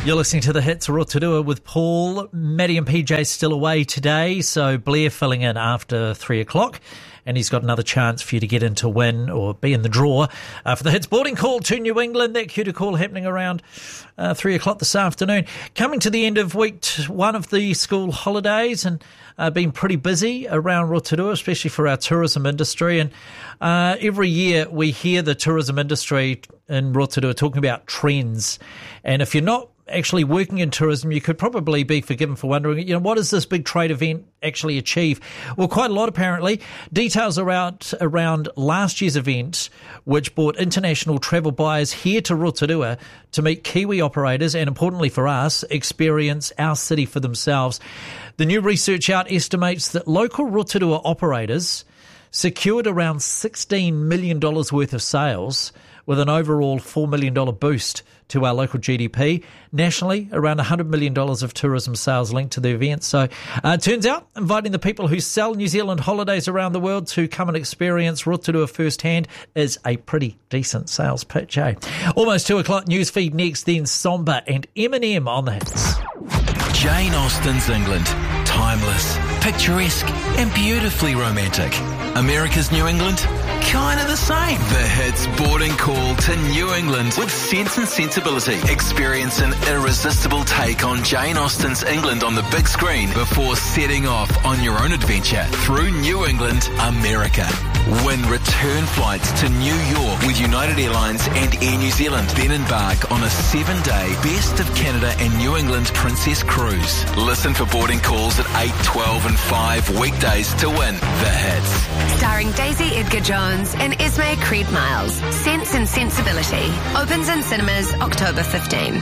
You're listening to The Hits Rotorua with Paul. Maddie and PJ still away today, so Blair filling in after 3 o'clock. And he's got another chance for you to get in to win or be in the draw for the Hits boarding call to New England. That cue to call happening around 3 o'clock this afternoon. Coming to the end of week one of the school holidays, and been pretty busy around Rotorua, especially for our tourism industry. And every year we hear the tourism industry in Rotorua talking about trends. And if you're not actually working in tourism, you could probably be forgiven for wondering, what does this big trade event actually achieve? Well, quite a lot, apparently. Details around last year's event, which brought international travel buyers here to Rotorua to meet Kiwi operators and, importantly for us, experience our city for themselves. The new research out estimates that local Rotorua operators secured around $16 million worth of sales, with an overall $4 million boost to our local GDP. Nationally, around $100 million of tourism sales linked to the event. So it turns out inviting the people who sell New Zealand holidays around the world to come and experience Rotorua firsthand is a pretty decent sales pitch, eh? Almost 2 o'clock newsfeed next, then Somber and Eminem on the Hits. Jane Austen's England. Timeless, picturesque and beautifully romantic. America's New England? Kind of the same. The Hits boarding call to New England with Sense and Sensibility. Experience an irresistible take on Jane Austen's England on the big screen before setting off on your own adventure through New England, America. Win return flights to New York with United Airlines and Air New Zealand. Then embark on a 7-day Best of Canada and New England Princess Cruise. Listen for boarding calls at 8, 12 and 5 weekdays to win The Hits. Starring Daisy Edgar Jones and Esme Creed Miles. Sense and Sensibility. Opens in cinemas October 15.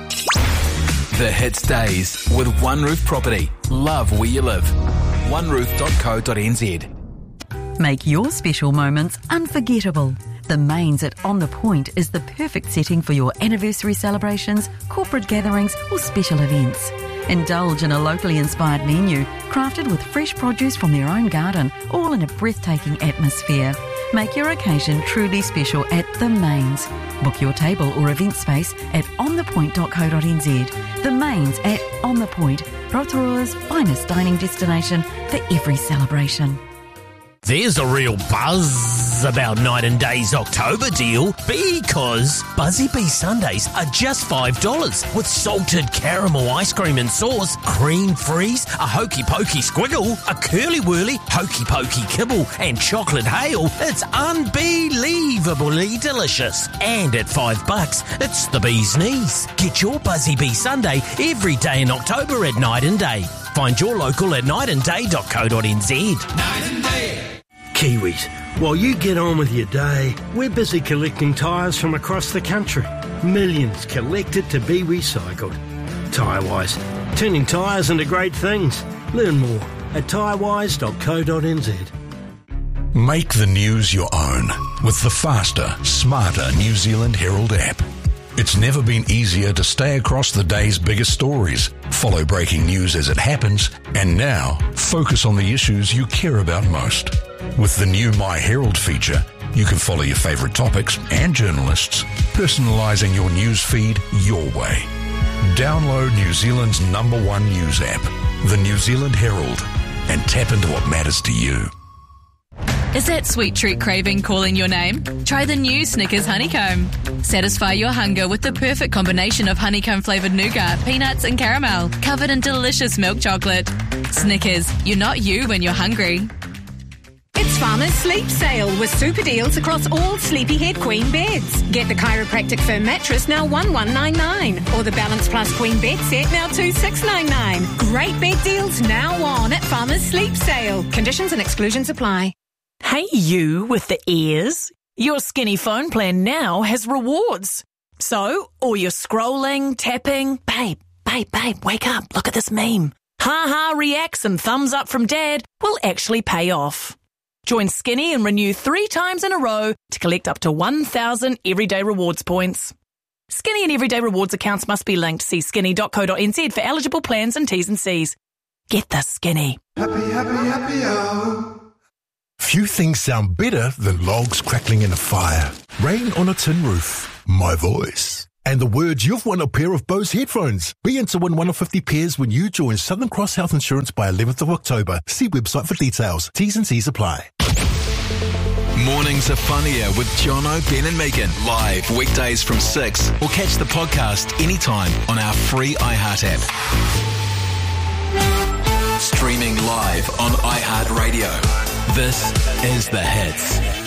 The Hits Days with One Roof Property. Love where you live. oneroof.co.nz. Make your special moments unforgettable. The Mains at On The Point is the perfect setting for your anniversary celebrations, corporate gatherings or special events. Indulge in a locally inspired menu crafted with fresh produce from their own garden, all in a breathtaking atmosphere. Make your occasion truly special at The Mains. Book your table or event space at onthepoint.co.nz. The Mains at On The Point, Rotorua's finest dining destination for every celebration. There's a real buzz about Night and Day's October deal because Buzzy Bee Sundays are just $5 with salted caramel ice cream and sauce, cream freeze, a hokey pokey squiggle, a curly whirly hokey pokey kibble and chocolate hail. It's unbelievably delicious. And at $5, it's the bee's knees. Get your Buzzy Bee Sunday every day in October at Night and Day. Find your local at nightandday.co.nz. Night and Day. Kiwis, while you get on with your day, we're busy collecting tyres from across the country. Millions collected to be recycled. Tyrewise, turning tyres into great things. Learn more at tyrewise.co.nz. Make the news your own with the faster, smarter New Zealand Herald app. It's never been easier to stay across the day's biggest stories, follow breaking news as it happens, and now focus on the issues you care about most. With the new My Herald feature, you can follow your favourite topics and journalists, personalising your news feed your way. Download New Zealand's #1 news app, the New Zealand Herald, and tap into what matters to you. Is that sweet treat craving calling your name? Try the new Snickers Honeycomb. Satisfy your hunger with the perfect combination of honeycomb-flavoured nougat, peanuts and caramel, covered in delicious milk chocolate. Snickers, you're not you when you're hungry. It's Farmer's Sleep Sale with super deals across all Sleepyhead Queen beds. Get the Chiropractic Firm mattress now $1,199 or the Balance Plus Queen bed set now $2,699. Great bed deals now on at Farmer's Sleep Sale. Conditions and exclusions apply. Hey you with the ears. Your Skinny phone plan now has rewards. So, all your scrolling, tapping, babe, wake up, look at this meme. Ha reacts and thumbs up from dad will actually pay off. Join Skinny and renew 3 times in a row to collect up to 1,000 Everyday Rewards points. Skinny and Everyday Rewards accounts must be linked. See skinny.co.nz for eligible plans and T's and C's. Get the Skinny. Happy, oh. Few things sound better than logs crackling in a fire, rain on a tin roof, my voice, And the word you've won a pair of Bose headphones. Be in to win one of 50 pairs when you join Southern Cross Health Insurance by 11th of October. See website for details. T's and C's apply. Mornings are funnier with Jono, Ben and Megan. Live weekdays from 6. Or catch the podcast anytime on our free iHeart app. Streaming live on iHeartRadio. This is The Hits.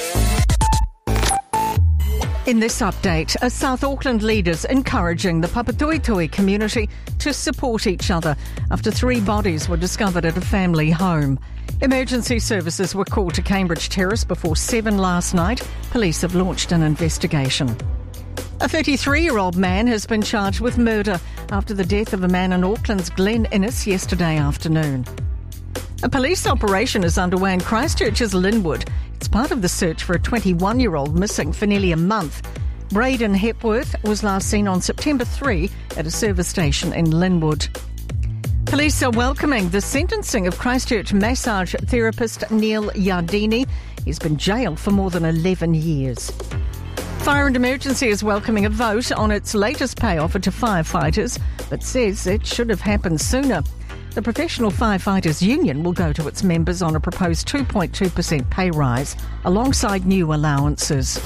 In this update, South Auckland leaders encouraging the Papatoetoe community to support each other after 3 bodies were discovered at a family home. Emergency services were called to Cambridge Terrace before 7 last night. Police have launched an investigation. A 33-year-old man has been charged with murder after the death of a man in Auckland's Glen Innes yesterday afternoon. A police operation is underway in Christchurch's Linwood. It's part of the search for a 21-year-old missing for nearly a month. Braden Hepworth was last seen on September 3 at a service station in Linwood. Police are welcoming the sentencing of Christchurch massage therapist Neil Yardini. He's been jailed for more than 11 years. Fire and Emergency is welcoming a vote on its latest pay offer to firefighters, but says it should have happened sooner. The Professional Firefighters Union will go to its members on a proposed 2.2% pay rise, alongside new allowances.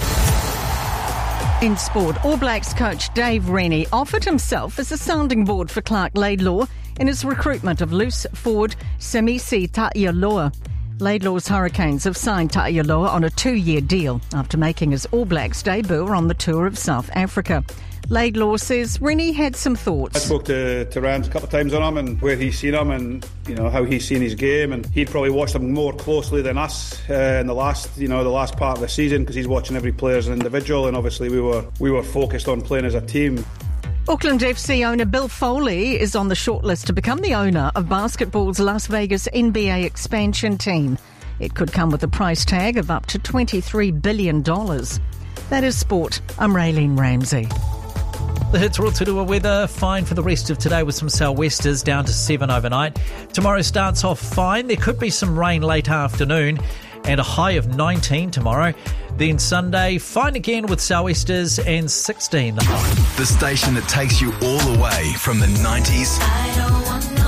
In sport, All Blacks coach Dave Rennie offered himself as a sounding board for Clark Laidlaw in his recruitment of loose forward Semisi Ta'ialoa. Laidlaw's Hurricanes have signed Ta'ialoa on a 2-year deal after making his All Blacks debut on the tour of South Africa. Laidlaw says Rennie had some thoughts. I spoke to Rance a couple of times on him and where he's seen him and how he's seen his game, and he'd probably watched him more closely than us in the last part of the season, because he's watching every player as an individual, and obviously we were focused on playing as a team. Auckland FC owner Bill Foley is on the shortlist to become the owner of basketball's Las Vegas NBA expansion team. It could come with a price tag of up to $23 billion. That is sport. I'm Raylene Ramsey. The Hits are all to do with weather. Fine for the rest of today with some sou'westers down to 7 overnight. Tomorrow starts off fine. There could be some rain late afternoon and a high of 19 tomorrow. Then Sunday, fine again with sou'westers and 16 the high. The station that takes you all the way from the 90s